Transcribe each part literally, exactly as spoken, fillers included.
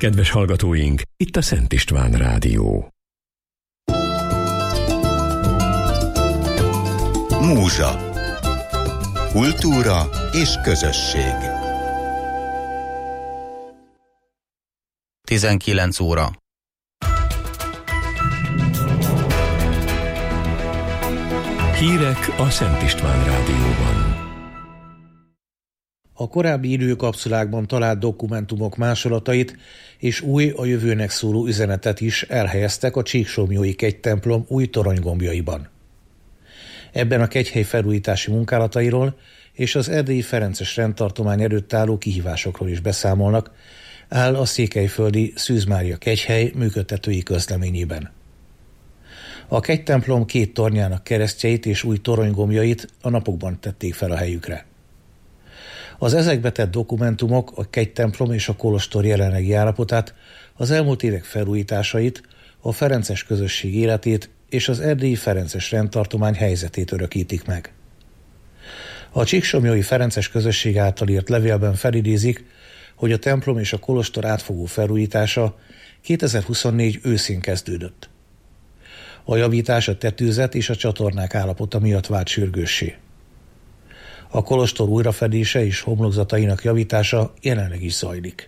Kedves hallgatóink, itt a Szent István Rádió. Múzsa. Kultúra és közösség. tizenkilenc óra. Hírek a Szent István Rádióban. A korábbi időkapszulákban talált dokumentumok másolatait és új, a jövőnek szóló üzenetet is elhelyeztek a Csíksomlyói kegytemplom új toronygombjaiban. Ebben a kegyhely felújítási munkálatairól és az erdélyi ferences rendtartomány előtt álló kihívásokról is beszámolnak, áll a székelyföldi Szűz Mária kegyhely működtetői közleményében. A kegytemplom két tornyának keresztjeit és új toronygombjait a napokban tették fel a helyükre. Az ezekbe tett dokumentumok a kegytemplom és a kolostor jelenlegi állapotát, az elmúlt évek felújításait, a ferences közösség életét és az erdélyi ferences rendtartomány helyzetét örökítik meg. A csíksomlyói ferences közösség által írt levélben felidézik, hogy a templom és a kolostor átfogó felújítása kétezer-huszonnégy őszén kezdődött. A javítás a tetőzet és a csatornák állapota miatt vált sürgőssé. A kolostor újrafedése és homlokzatainak javítása jelenleg is zajlik.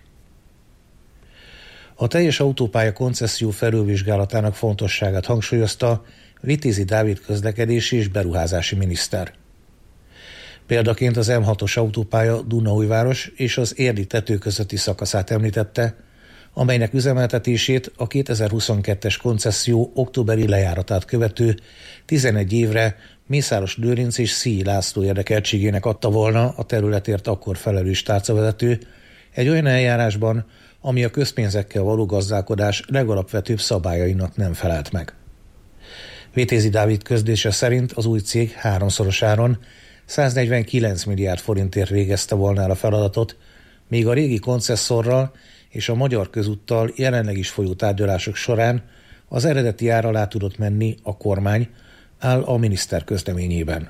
A teljes autópálya koncesszió felülvizsgálatának fontosságát hangsúlyozta Vitézi Dávid közlekedési és beruházási miniszter. Példaként az M hatos autópálya Dunaújváros és az Érdi tető közötti szakaszát említette, amelynek üzemeltetését a kétezer-huszonkettes koncesszió októberi lejáratát követő tizenegy évre Mészáros Lőrinc és Szíj László érdekeltségének adta volna a területért akkor felelős tárcavezető egy olyan eljárásban, ami a közpénzekkel való gazdálkodás legalapvetőbb szabályainak nem felelt meg. Vitézi Dávid közlése szerint az új cég háromszoros áron száznegyvenkilenc milliárd forintért végezte volna el a feladatot, míg a régi koncesszorral és a Magyar Közúttal jelenleg is folyó tárgyalások során az eredeti ár alá tudott menni a kormány, áll a miniszter közleményében.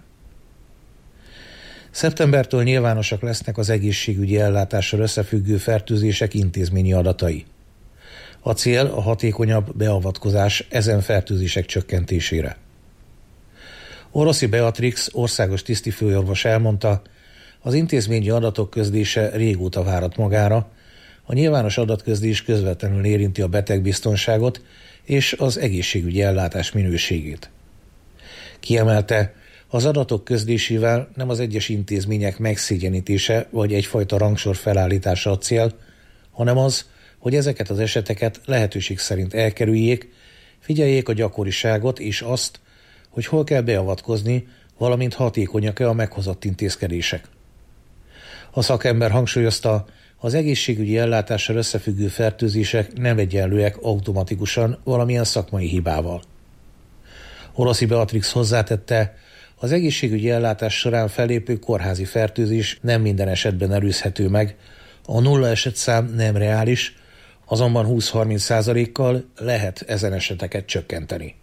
Szeptembertől nyilvánosak lesznek az egészségügyi ellátással összefüggő fertőzések intézményi adatai. A cél a hatékonyabb beavatkozás ezen fertőzések csökkentésére. Oroszi Beatrix országos tisztifőorvos elmondta, az intézményi adatok közlése régóta várat magára, a nyilvános adatközlés közvetlenül érinti a betegbiztonságot és az egészségügyi ellátás minőségét. Kiemelte, az adatok közlésével nem az egyes intézmények megszégyenítése vagy egyfajta rangsor felállítása a cél, hanem az, hogy ezeket az eseteket lehetőség szerint elkerüljék, figyeljék a gyakoriságot és azt, hogy hol kell beavatkozni, valamint hatékonyak-e a meghozott intézkedések. A szakember hangsúlyozta, az egészségügyi ellátással összefüggő fertőzések nem egyenlőek automatikusan valamilyen szakmai hibával. Oroszi Beatrix hozzátette, az egészségügyi ellátás során fellépő kórházi fertőzés nem minden esetben előzhető meg, a nulla esetszám nem reális, azonban húsz-harminc százalékkal lehet ezen eseteket csökkenteni.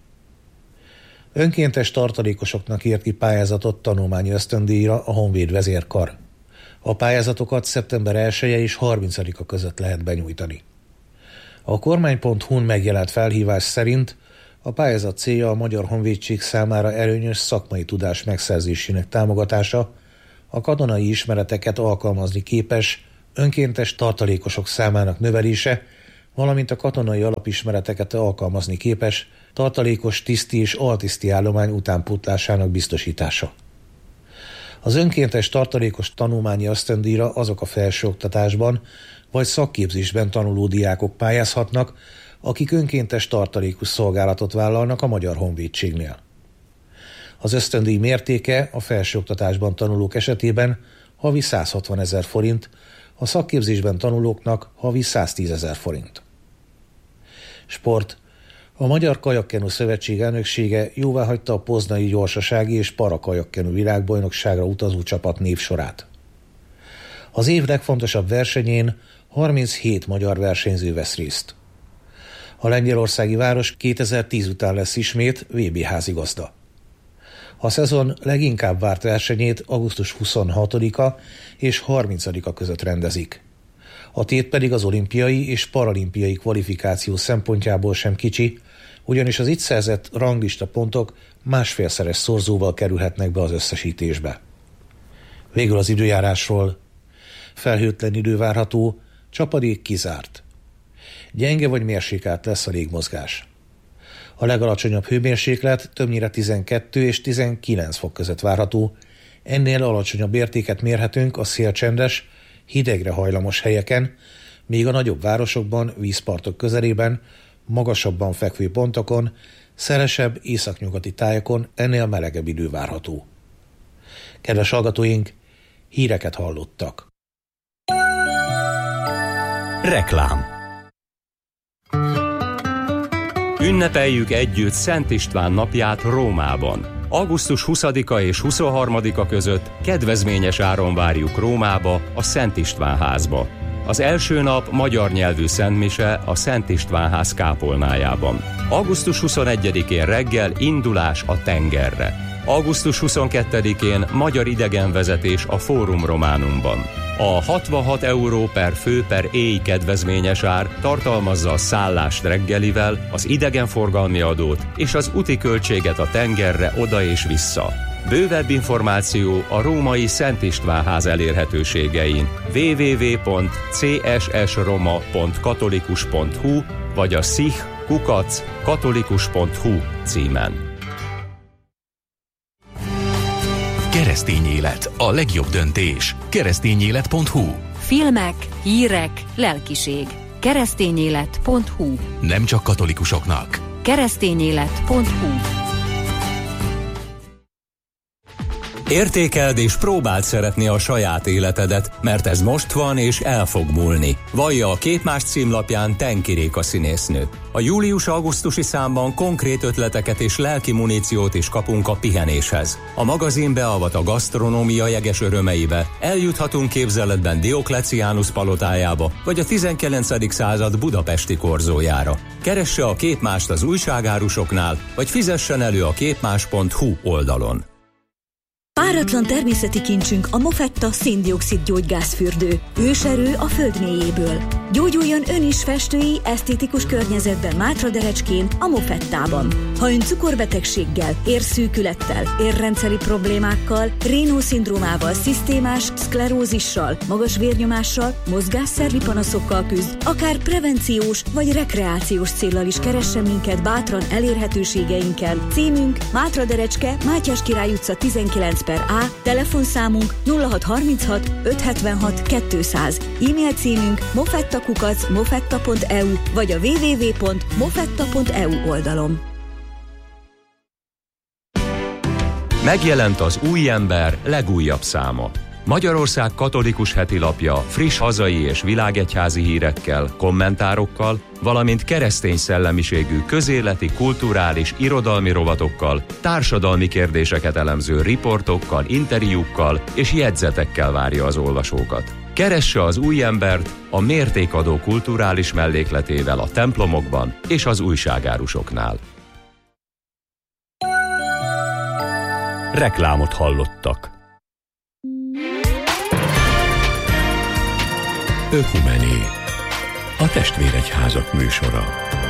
Önkéntes tartalékosoknak írt ki pályázatot tanulmányi ösztöndíjra a Honvéd vezérkar. A pályázatokat szeptember elseje és harmincadika között lehet benyújtani. A kormány pont hu-n megjelent felhívás szerint a pályázat célja a Magyar Honvédség számára előnyös szakmai tudás megszerzésének támogatása, a katonai ismereteket alkalmazni képes, önkéntes tartalékosok számának növelése, valamint a katonai alapismereteket alkalmazni képes, tartalékos tiszti és altiszti állomány utánpótlásának biztosítása. Az önkéntes tartalékos tanulmányi ösztöndíjra azok a felsőoktatásban vagy szakképzésben tanuló diákok pályázhatnak, akik önkéntes tartalékos szolgálatot vállalnak a Magyar Honvédségnél. Az ösztöndíj mértéke a felsőoktatásban tanulók esetében havi száz hatvan ezer forint, a szakképzésben tanulóknak havi száztíz ezer forint. Sport. A Magyar Kajakkenu Szövetség elnöksége jóváhagyta a poznai gyorsasági és parakajakkenu világbajnokságra utazó csapat névsorát. Az év legfontosabb versenyén harminchét magyar versenyző vesz részt. A lengyelországi város kétezer-tíz után lesz ismét vé bé házigazda. A szezon leginkább várt versenyét augusztus huszonhatodika és harmincadika között rendezik. A tét pedig az olimpiai és paralimpiai kvalifikáció szempontjából sem kicsi, ugyanis az itt szerzett ranglista pontok másfélszeres szorzóval kerülhetnek be az összesítésbe. Végül az időjárásról. Felhőtlen idő várható, csapadék kizárt. Gyenge vagy mérsékelt lesz a légmozgás. A legalacsonyabb hőmérséklet többnyire tizenkettő és tizenkilenc fok között várható, ennél alacsonyabb értéket mérhetünk a szélcsendes, hidegre hajlamos helyeken, míg a nagyobb városokban, vízpartok közelében, magasabban fekvő pontokon, szelesebb északnyugati tájakon ennél melegebb idő várható. Kedves hallgatóink, híreket hallottak. Reklám. Ünnepeljük együtt Szent István napját Rómában. augusztus huszadika és huszonharmadika között kedvezményes áron várjuk Rómába, a Szent István házba. Az első nap magyar nyelvű szentmise a Szent István ház kápolnájában. augusztus huszonegyedikén reggel indulás a tengerre. augusztus huszonkettedikén magyar idegenvezetés a Fórum Románumban. A hatvanhat euró per fő per éj kedvezményes ár tartalmazza a szállást reggelivel, az idegenforgalmi adót és az úti költséget a tengerre oda és vissza. Bővebb információ a római Szent István ház elérhetőségein double-u double-u double-u pont c s s roma pont katolikus pont h u vagy a szich kukac katolikus pont h u címen. Keresztény élet, a legjobb döntés. keresztényélet pont h u. Filmek, hírek, lelkiség. keresztényélet pont h u. Nem csak katolikusoknak. keresztényélet pont h u. Értékeld és próbáld szeretni a saját életedet, mert ez most van és el fog múlni. Vallja a Képmás címlapján Tenki Réka színésznő. A július-augusztusi számban konkrét ötleteket és lelki muníciót is kapunk a pihenéshez. A magazin beavat a gasztronómia jeges örömeibe, eljuthatunk képzeletben Diokleciánus palotájába, vagy a tizenkilencedik század budapesti korzójára. Keresse a Képmást az újságárusoknál, vagy fizessen elő a képmás pont h u oldalon. Páratlan természeti kincsünk a Mofetta szén-dioxid gyógygázfürdő. Őserő a föld mélyéből. Gyógyuljon ön is festői, esztétikus környezetben Mátraderecskén, a Mofettában. Ha ön cukorbetegséggel, érszűkülettel, érrendszeri problémákkal, Raynaud-szindrómával, szisztémás szklerózissal, magas vérnyomással, mozgásszervi panaszokkal küzd, akár prevenciós vagy rekreációs céllal is keressen minket bátran elérhetőségeinken. Címünk Mátraderecske, Mátyás Király utca tizenkilenc per A, telefonszámunk nulla hat harminchat ötszázhetvenhat kétszáz, e-mail címünk mofettakukac mofetta pont e u vagy a double-u double-u double-u pont mofetta pont e u oldalon. Megjelent az Új Ember legújabb száma. Magyarország katolikus heti lapja friss hazai és világegyházi hírekkel, kommentárokkal, valamint keresztény szellemiségű közéleti, kulturális, irodalmi rovatokkal, társadalmi kérdéseket elemző riportokkal, interjúkkal és jegyzetekkel várja az olvasókat. Keresse az Új Embert a mértékadó kulturális mellékletével a templomokban és az újságárusoknál. Reklámot hallottak. Ökumené, a testvéregyházak műsora.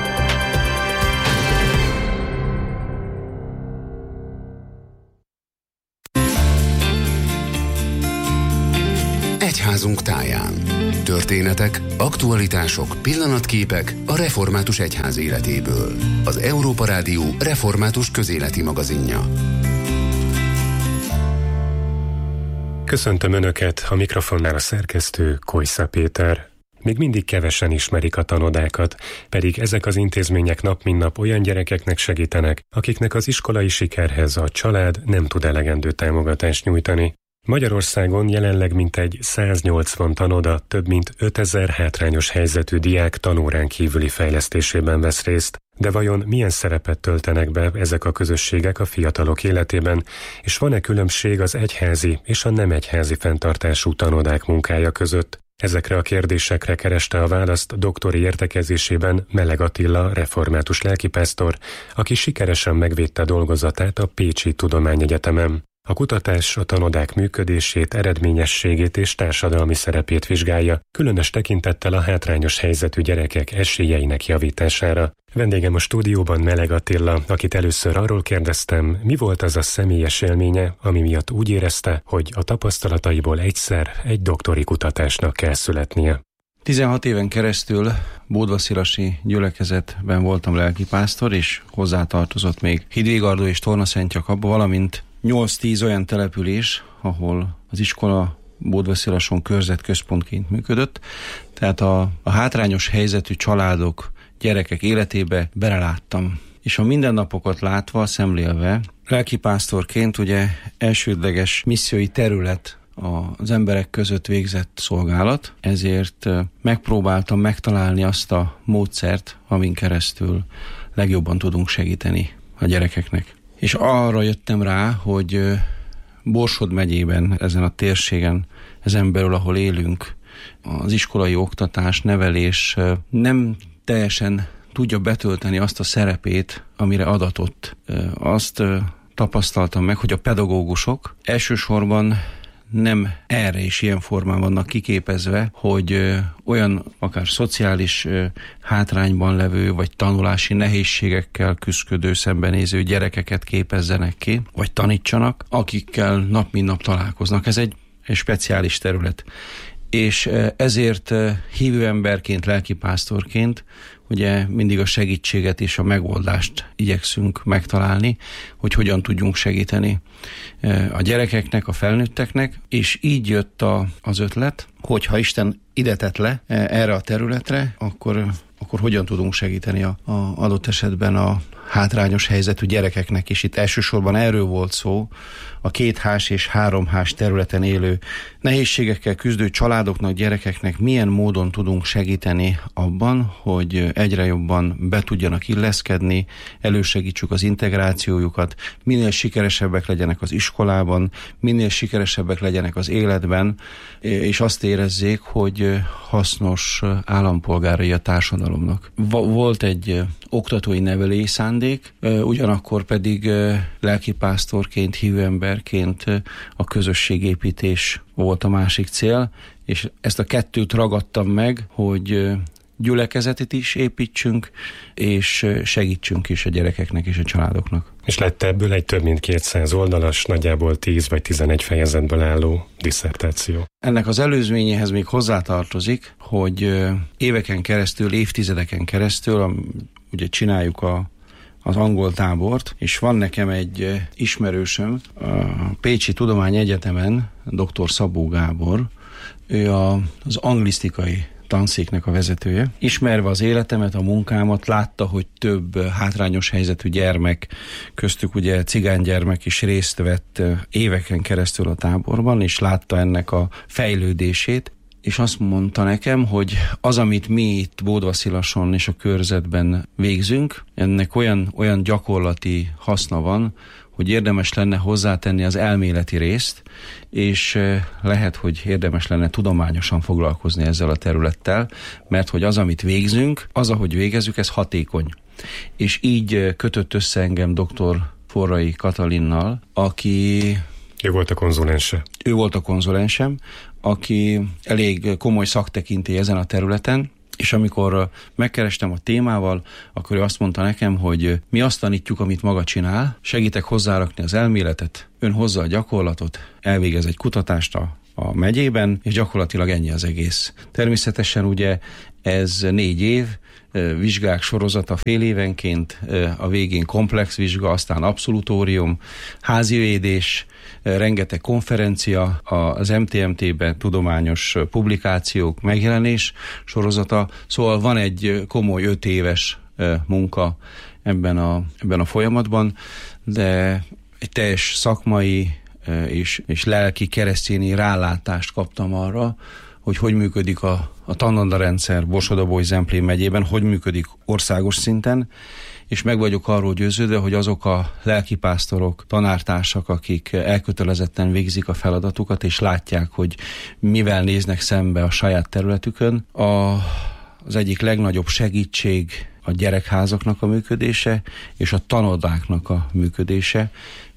Egyházunk táján. Történetek, aktualitások, pillanatképek a református egyház életéből. Az Európa Rádió református közéleti magazinja. Köszöntöm Önöket, a mikrofonnál a szerkesztő, Kojsza Péter. Még mindig kevesen ismerik a tanodákat, pedig ezek az intézmények nap mint nap olyan gyerekeknek segítenek, akiknek az iskolai sikerhez a család nem tud elegendő támogatást nyújtani. Magyarországon jelenleg mintegy száznyolcvan tanoda több mint ötezer hátrányos helyzetű diák tanórán kívüli fejlesztésében vesz részt, de vajon milyen szerepet töltenek be ezek a közösségek a fiatalok életében, és van-e különbség az egyházi és a nem egyházi fenntartású tanodák munkája között? Ezekre a kérdésekre kereste a választ doktori értekezésében Meleg Attila református lelkipásztor, aki sikeresen megvédte dolgozatát a Pécsi Tudományegyetemen. A kutatás a tanodák működését, eredményességét és társadalmi szerepét vizsgálja, különös tekintettel a hátrányos helyzetű gyerekek esélyeinek javítására. Vendégem a stúdióban Meleg Attila, akit először arról kérdeztem, mi volt az a személyes élménye, ami miatt úgy érezte, hogy a tapasztalataiból egyszer egy doktori kutatásnak kell születnie. tizenhat éven keresztül Bódvaszilasi gyülekezetben voltam lelkipásztor, és hozzátartozott még Hidvégardó és Tornaszentjakab, valamint nyolc-tíz olyan település, ahol az iskola Bódvacilason körzetközpontként működött. Tehát a, a hátrányos helyzetű családok, gyerekek életébe beleláttam. És a mindennapokat látva, szemlélve, lelkipásztorként ugye elsődleges missziói terület az emberek között végzett szolgálat, ezért megpróbáltam megtalálni azt a módszert, amin keresztül legjobban tudunk segíteni a gyerekeknek. És arra jöttem rá, hogy Borsod megyében, ezen a térségen, ezen belül, ahol élünk, az iskolai oktatás, nevelés nem teljesen tudja betölteni azt a szerepét, amire adatott. Azt tapasztaltam meg, hogy a pedagógusok elsősorban nem erre is ilyen formán vannak kiképezve, hogy ö, olyan akár szociális ö, hátrányban levő, vagy tanulási nehézségekkel küszködő, szembenéző gyerekeket képezzenek ki, vagy tanítsanak, akikkel nap mint nap találkoznak. Ez egy, egy speciális terület. És ö, ezért ö, hívő emberként, lelkipásztorként ugye mindig a segítséget és a megoldást igyekszünk megtalálni, hogy hogyan tudjunk segíteni a gyerekeknek, a felnőtteknek, és így jött a, az ötlet, hogy ha Isten ide tett le erre a területre, akkor, akkor hogyan tudunk segíteni a, a adott esetben a hátrányos helyzetű gyerekeknek, és itt elsősorban erről volt szó, a kéthás és háromhás területen élő nehézségekkel küzdő családoknak, gyerekeknek milyen módon tudunk segíteni abban, hogy egyre jobban be tudjanak illeszkedni, elősegítsük az integrációjukat, minél sikeresebbek legyenek az iskolában, minél sikeresebbek legyenek az életben, és azt érezzék, hogy hasznos állampolgárai a társadalomnak. Volt egy oktatói nevelői szándék, ugyanakkor pedig lelkipásztorként, hívőemberként a közösségépítés volt a másik cél, és ezt a kettőt ragadtam meg, hogy gyülekezetet is építsünk, és segítsünk is a gyerekeknek és a családoknak. És lett ebből egy több mint kétszáz oldalas, nagyjából tíz vagy tizenegy fejezetből álló disszertáció. Ennek az előzményéhez még hozzátartozik, hogy éveken keresztül, évtizedeken keresztül, ugye csináljuk a az angol tábort, és van nekem egy ismerősöm, a Pécsi Tudományegyetemen, dr. Szabó Gábor, ő a, az anglisztikai tanszéknek a vezetője. Ismerve az életemet, a munkámat, látta, hogy több hátrányos helyzetű gyermek, köztük ugye cigánygyermek is részt vett éveken keresztül a táborban, és látta ennek a fejlődését, és azt mondta nekem, hogy az, amit mi itt Bódvacilason és a körzetben végzünk, ennek olyan, olyan gyakorlati haszna van, hogy érdemes lenne hozzátenni az elméleti részt, és lehet, hogy érdemes lenne tudományosan foglalkozni ezzel a területtel, mert hogy az, amit végzünk, az, ahogy végezzük, ez hatékony. És így kötött össze engem dr. Forrai Katalinnal, aki... Ő volt a konzulense. Ő volt a konzulensem, aki elég komoly szaktekintély ezen a területen, és amikor megkerestem a témával, akkor ő azt mondta nekem, hogy mi azt tanítjuk, amit maga csinál, segítek hozzárakni az elméletet, ön hozza a gyakorlatot, elvégez egy kutatást a, a megyében, és gyakorlatilag ennyi az egész. Természetesen ugye ez négy év, vizsgák sorozata fél évenként, a végén komplex vizsga, aztán abszolutórium, házivédés, rengeteg konferencia, az em té em té-ben tudományos publikációk, megjelenés sorozata, szóval van egy komoly öt éves munka ebben a, ebben a folyamatban, de egy teljes szakmai és, és lelki keresztényi rálátást kaptam arra, hogy hogy működik a, a tanondarendszer Borsod-Abaúj-Zemplén megyében, hogy működik országos szinten, és meg vagyok arról győződve, hogy azok a lelkipásztorok, tanártársak, akik elkötelezetten végzik a feladatukat, és látják, hogy mivel néznek szembe a saját területükön, a, az egyik legnagyobb segítség a gyerekházaknak a működése, és a tanodáknak a működése,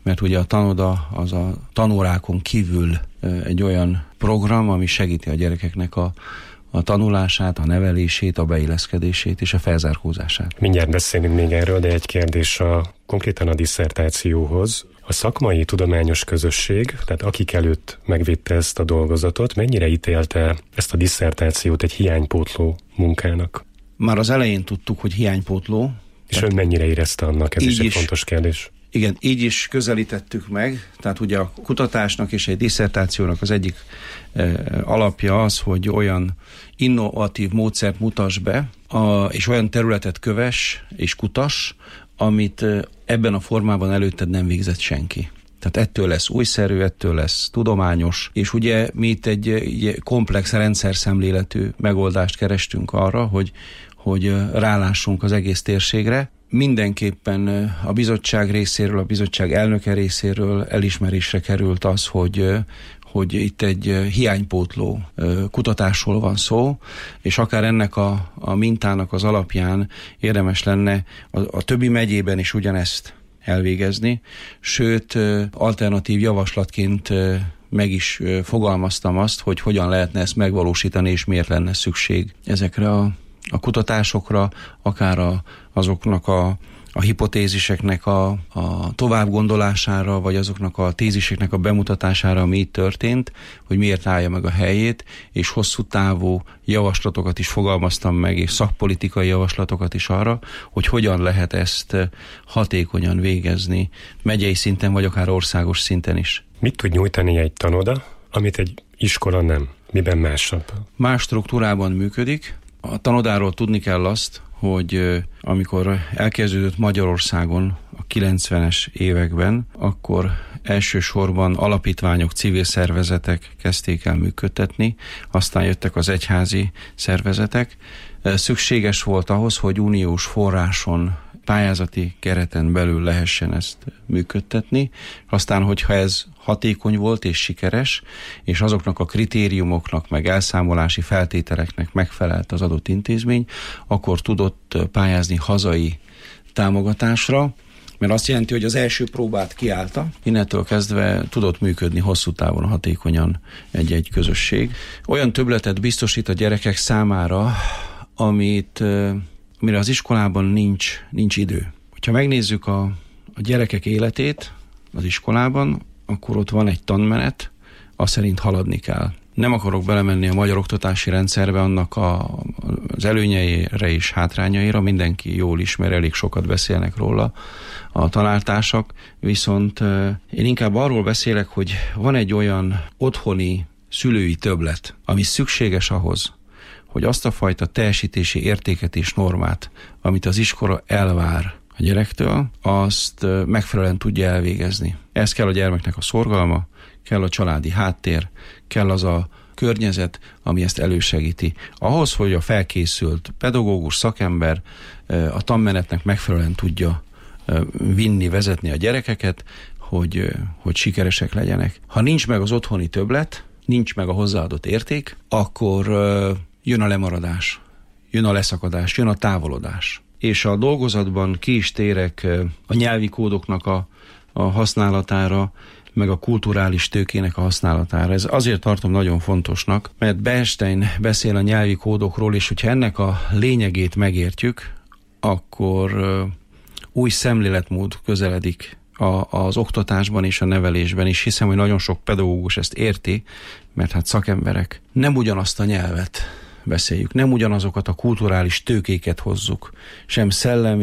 mert ugye a tanoda az a tanórákon kívül egy olyan program, ami segíti a gyerekeknek a, a tanulását, a nevelését, a beilleszkedését és a felzárkózását. Mindjárt beszélünk még erről, de egy kérdés a, konkrétan a disszertációhoz. A szakmai tudományos közösség, tehát akik előtt megvitte ezt a dolgozatot, mennyire ítélte ezt a disszertációt egy hiánypótló munkának? Már az elején tudtuk, hogy hiánypótló. És ön mennyire érezte annak? Ez is egy is, fontos kérdés. Igen, így is közelítettük meg. Tehát ugye a kutatásnak és egy disszertációnak az egyik e, alapja az, hogy olyan innovatív módszert mutass be, a, és olyan területet kövess és kutass, amit ebben a formában előtted nem végzett senki. Tehát ettől lesz újszerű, ettől lesz tudományos, és ugye mi itt egy, egy komplex rendszerszemléletű megoldást kerestünk arra, hogy, hogy rálássunk az egész térségre. Mindenképpen a bizottság részéről, a bizottság elnöke részéről elismerésre került az, hogy hogy itt egy hiánypótló kutatásról van szó, és akár ennek a, a mintának az alapján érdemes lenne a, a többi megyében is ugyanezt elvégezni, sőt, alternatív javaslatként meg is fogalmaztam azt, hogy hogyan lehetne ezt megvalósítani, és miért lenne szükség ezekre a, a kutatásokra, akár a, azoknak a a hipotéziseknek a, a továbbgondolására, vagy azoknak a téziseknek a bemutatására, ami itt történt, hogy miért állja meg a helyét, és hosszú távú javaslatokat is fogalmaztam meg, és szakpolitikai javaslatokat is arra, hogy hogyan lehet ezt hatékonyan végezni, megyei szinten, vagy akár országos szinten is. Mit tud nyújtani egy tanoda, amit egy iskola nem? Miben másabb? Más struktúrában működik. A tanodáról tudni kell azt, hogy amikor elkezdődött Magyarországon a kilencvenes években, akkor elsősorban alapítványok, civil szervezetek kezdték el működtetni, aztán jöttek az egyházi szervezetek. Szükséges volt ahhoz, hogy uniós forráson, pályázati kereten belül lehessen ezt működtetni. Aztán, hogyha ez hatékony volt és sikeres, és azoknak a kritériumoknak, meg elszámolási feltételeknek megfelelt az adott intézmény, akkor tudott pályázni hazai támogatásra, mert azt jelenti, hogy az első próbát kiállta, innentől kezdve tudott működni hosszú távon hatékonyan egy-egy közösség. Olyan többletet biztosít a gyerekek számára, amit, amire az iskolában nincs, nincs idő. Ha megnézzük a, a gyerekek életét az iskolában, akkor ott van egy tanmenet, azt szerint haladni kell. Nem akarok belemenni a magyar oktatási rendszerbe, annak a, az előnyeire és hátrányaira, mindenki jól ismer, elég sokat beszélnek róla a tanártársak, viszont én inkább arról beszélek, hogy van egy olyan otthoni szülői többlet, ami szükséges ahhoz, hogy azt a fajta teljesítési értéket és normát, amit az iskola elvár a gyerektől, azt megfelelően tudja elvégezni. Ez kell a gyermeknek a szorgalma, kell a családi háttér, kell az a környezet, ami ezt elősegíti. Ahhoz, hogy a felkészült pedagógus, szakember a tanmenetnek megfelelően tudja vinni, vezetni a gyerekeket, hogy, hogy sikeresek legyenek. Ha nincs meg az otthoni többlet, nincs meg a hozzáadott érték, akkor jön a lemaradás, jön a leszakadás, jön a távolodás. És a dolgozatban ki is térek a nyelvi kódoknak a, a használatára, meg a kulturális tőkének a használatára. Ez azért tartom nagyon fontosnak, mert Bernstein beszél a nyelvi kódokról, és hogyha ennek a lényegét megértjük, akkor uh, új szemléletmód közeledik a, az oktatásban és a nevelésben is. Hiszem, hogy nagyon sok pedagógus ezt érti, mert hát szakemberek. Nem ugyanazt a nyelvet beszéljük, nem ugyanazokat a kulturális tőkéket hozzuk, sem szellemi,